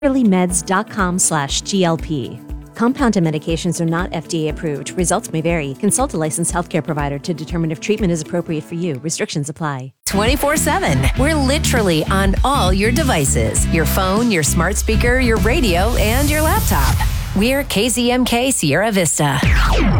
Meds.com/GLP. Compounded medications are not FDA approved. Results may vary. Consult a licensed healthcare provider to determine if treatment is appropriate for you. Restrictions apply. 24/7. We're literally on all your devices. Your phone, your smart speaker, your radio, and your laptop. We're KZMK Sierra Vista.